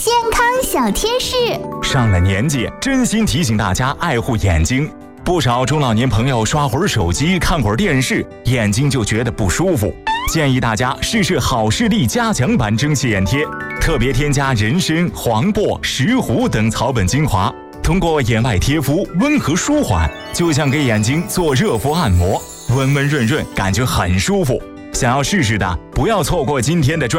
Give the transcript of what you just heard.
健康小贴士。 上了年纪，真心提醒大家爱护眼睛。不少中老年朋友刷会儿手机、看会儿电视，眼睛就觉得不舒服。建议大家试试好视力加强版蒸汽眼贴，特别添加人参、黄柏、石斛等草本精华，通过眼外贴敷温和舒缓，就像给眼睛做热敷按摩，温温润润，感觉很舒服。想要试试的，不要错过今天的